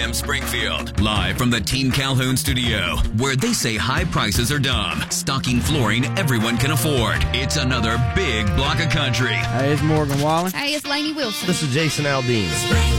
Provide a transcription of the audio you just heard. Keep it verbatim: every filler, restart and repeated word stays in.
M Springfield, live from the Team Calhoun studio, where they say high prices are dumb, stocking flooring everyone can afford. It's another big block of country. Hey, it's Morgan Wallen. Hey, it's Lainey Wilson. This is Jason Aldean.